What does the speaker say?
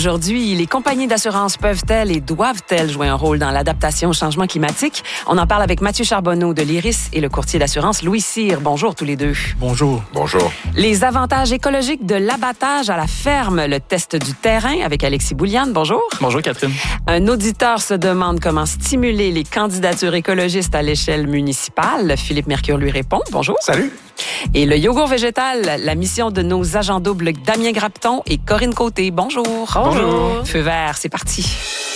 aujourd'hui. Les compagnies d'assurance peuvent-elles et doivent-elles jouer un rôle dans l'adaptation au changement climatique? On en parle avec Mathieu Charbonneau de l'IRIS et le courtier d'assurance Louis Cyr. Bonjour tous les deux. Bonjour. Bonjour. Les avantages écologiques de l'abattage à la ferme, le test du terrain avec Alexis Bouliane. Bonjour. Bonjour Catherine. Un auditeur se demande comment stimuler les candidatures écologistes à l'échelle municipale. Philippe Mercure lui répond. Bonjour. Salut. Et le yogourt végétal, la mission de nos agents doubles Damien Grapton et Corinne Côté. Bonjour. Bonjour. Feu vert, c'est parti.